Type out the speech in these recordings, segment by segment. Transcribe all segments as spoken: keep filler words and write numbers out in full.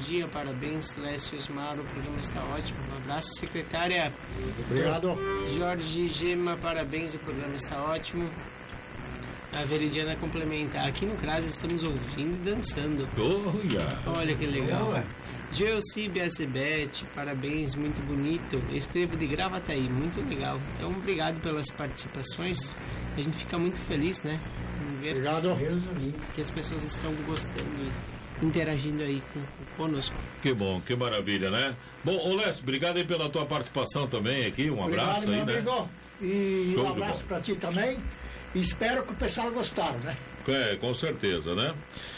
dia, parabéns, Lécio e Osmar, o programa está ótimo. Um abraço, secretária. Obrigado. Jorge Gema, parabéns, o programa está ótimo. A Veridiana complementar. Aqui no CRAS estamos ouvindo e dançando. Olha, Olha que legal. Gelci Biasebete, parabéns, muito bonito. Eu escrevo de Gravataí, muito legal. Então, obrigado pelas participações. A gente fica muito feliz, né? Em ver Obrigado. que as pessoas estão gostando e interagindo aí com, conosco. que bom, que maravilha, né? Bom, ô Lécio, obrigado aí pela tua participação também aqui. Um abraço Obrigado, aí, meu né? amigo. E Show um de abraço bola. pra ti também. E espero que o pessoal gostaram, né? É, com certeza, né?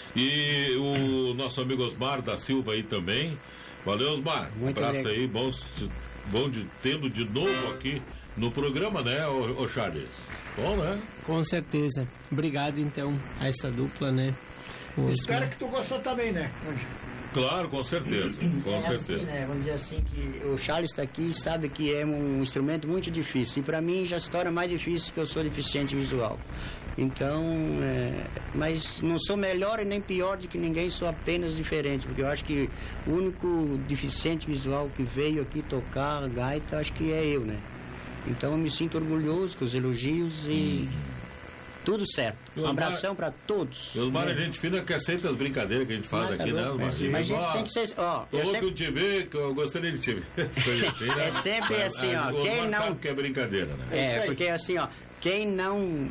E o nosso amigo Osmar da Silva aí também. Valeu, Osmar. Um Muito abraço legal. aí, bom, bom de tê-lo de novo aqui no programa, né, ô, ô Charles? Bom, né? Com certeza. Obrigado, então, a essa dupla, né? O Espero Osmar. que tu gostou também, né? Claro, com certeza, com É certeza. assim, né? Vamos dizer assim que o Charles está aqui e sabe que é um instrumento muito difícil. E para mim já se torna mais difícil que eu sou deficiente visual. Então, é, mas não sou melhor e nem pior do que ninguém, sou apenas diferente. Porque eu acho que o único deficiente visual que veio aqui tocar a gaita, acho que é eu, né? Então eu me sinto orgulhoso com os elogios e tudo certo. E Um Osmar- abração para todos. E Osmar é gente fina que aceita as brincadeiras que a gente faz Ah, tá aqui, né, louco. Osmar? Mas, mas a gente tem que ser. Ó, Tô eu louco sempre- de te ver, que eu gostaria de te ver. Coisa assim, né? É sempre Mas, assim, ó, O quem Osmar não- sabe que é brincadeira, né? É isso É, aí. porque assim, ó, quem não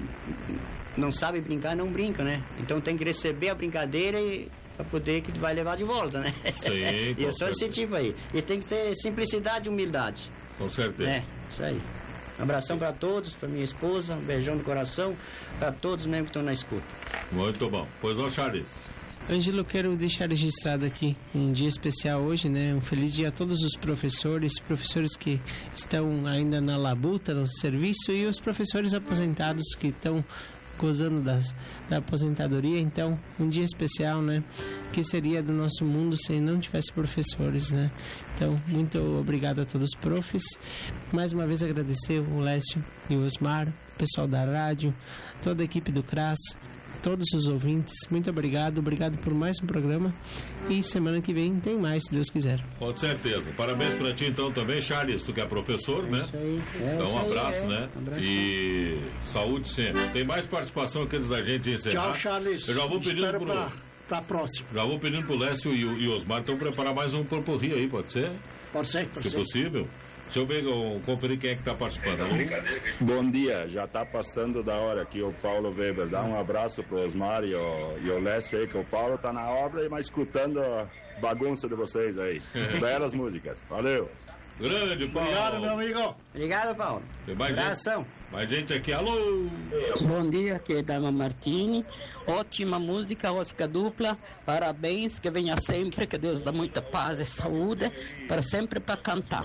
não sabe brincar, não brinca, né? Então tem que receber a brincadeira e para poder que tu vai levar de volta, né? Sim, E com eu sou esse certeza. tipo aí. E tem que ter simplicidade e humildade, Com certeza. né? Isso aí. Um abração para todos, para minha esposa, um beijão no coração, para todos mesmo que estão na escuta. Muito bom. Pois não, Charles? Ângelo, quero deixar registrado aqui um dia especial hoje, né? Um feliz dia a todos os professores, professores que estão ainda na labuta, no serviço, e os professores aposentados que estão gozando das, da aposentadoria. Então, um dia especial, né? Que seria do nosso mundo se não tivesse professores, né? Então, muito obrigado a todos os profs. Mais uma vez agradecer o Lécio e o Osmar, o pessoal da rádio, toda a equipe do CRAS, todos os ouvintes. Muito obrigado, obrigado por mais um programa. E semana que vem tem mais, se Deus quiser. Com certeza. Parabéns pra ti então também, Charles, tu que é professor, né? Isso aí. É, Então isso um aí, abraço, é. né? Um abraço. E saúde sempre. Tem mais participação aqui antes da gente encerrar. Tchau, Charles. Eu já vou pedindo Espero pro, pra, pra próxima. já vou pedindo pro Lécio e o e o Osmar então preparar mais um popurrí aí, pode ser? Pode ser, pode Se ser. possível. Deixa eu ver, eu conferir quem é que tá participando. Vamos? Bom dia, já está passando da hora aqui o Paulo Weber. Dá um abraço pro Osmar e o, e o Lécio aí, que o Paulo tá na obra, mas escutando a bagunça de vocês aí. Belas músicas. Valeu. Grande, Paulo. Obrigado, meu amigo. Obrigado, Paulo. Tem mais Abração. gente, mais gente aqui. Alô! Bom dia, aqui é Dama Martini. Ótima música, música dupla. Parabéns, que venha sempre, que Deus dá muita paz e saúde, para sempre para cantar.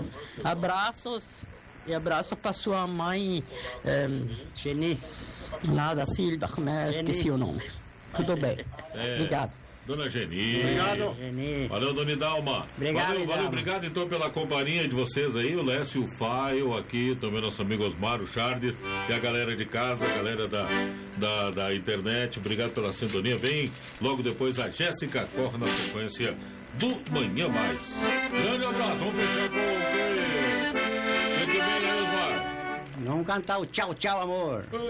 Abraços e abraço para sua mãe, eh, Geni. lá da Silva, como é, esqueci o nome. Tudo bem. É. Obrigado. Dona Geni. Obrigado. Geni. Valeu, Dona Idalma. Obrigado, valeu, valeu, Idalma. obrigado então pela companhia de vocês aí, o Lécio, o Faio aqui, também nosso amigo Osmar, o Charles e a galera de casa, a galera da, da, da internet. Obrigado pela sintonia. Vem logo depois a Jéssica corre na sequência do Manhã Mais. Grande abraço, vamos fechar com o que? O que vem aí, Osmar? Vamos cantar o tchau, tchau, amor.